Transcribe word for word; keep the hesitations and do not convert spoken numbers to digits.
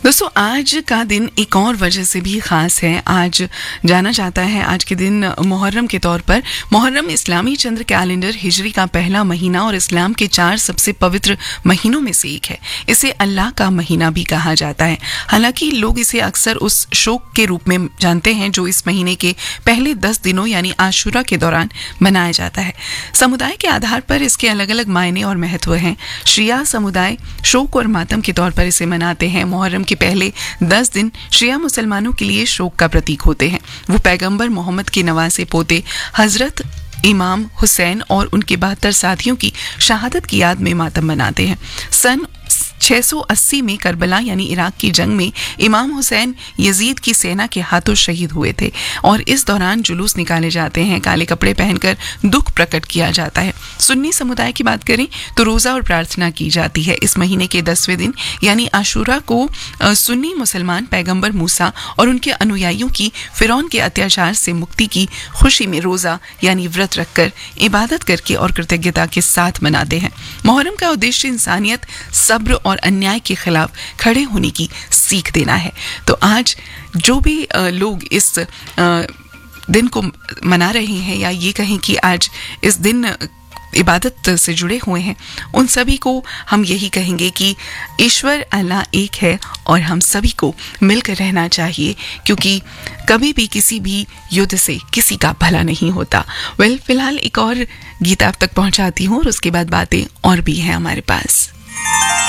दोस्तों आज का दिन एक और वजह से भी खास है। आज जाना जाता है आज के दिन मुहर्रम के तौर पर। मुहर्रम इस्लामी चंद्र कैलेंडर हिजरी का पहला महीना और इस्लाम के चार सबसे पवित्र महीनों में से एक है। इसे अल्लाह का महीना भी कहा जाता है। हालांकि लोग इसे अक्सर उस शोक के रूप में जानते हैं जो इस महीने के पहले दस दिनों यानी आशुरा के दौरान मनाया जाता है। समुदाय के आधार पर इसके अलग अलग मायने और महत्व हैं। शिया समुदाय शोक और मातम के तौर पर इसे मनाते हैं। मुहर्रम के पहले दस दिन शिया मुसलमानों के लिए शोक का प्रतीक होते हैं। वो पैगंबर मोहम्मद के नवासे पोते हजरत इमाम हुसैन और उनके बहत्तर साथियों की शहादत की याद में मातम मनाते हैं। सन छह सौ अस्सी में करबला यानी इराक की जंग में इमाम हुसैन यजीद की सेना के हाथों शहीद हुए थे और इस दौरान जुलूस निकाले जाते हैं, काले कपड़े पहनकर दुख प्रकट किया जाता है। सुन्नी समुदाय की बात करें तो रोजा और प्रार्थना की जाती है। इस महीने के दसवें दिन यानी आशुरा को सुन्नी मुसलमान पैगंबर मूसा और उनके अनुयायियों की फिरौन के अत्याचार से मुक्ति की खुशी में रोजा यानी व्रत रखकर इबादत करके और कृतज्ञता के साथ मनाते हैं। मुहर्रम का उद्देश्य इंसानियत, सब्र और अन्याय के खिलाफ खड़े होने की सीख देना है। तो आज जो भी लोग इस दिन को मना रहे हैं या ये कहें कि आज इस दिन इबादत से जुड़े हुए हैं, उन सभी को हम यही कहेंगे कि ईश्वर अल्लाह एक है और हम सभी को मिलकर रहना चाहिए, क्योंकि कभी भी किसी भी युद्ध से किसी का भला नहीं होता। वेल well, फिलहाल एक और गीत आप तक पहुंचाती हूँ और उसके बाद बातें और भी हैं हमारे पास।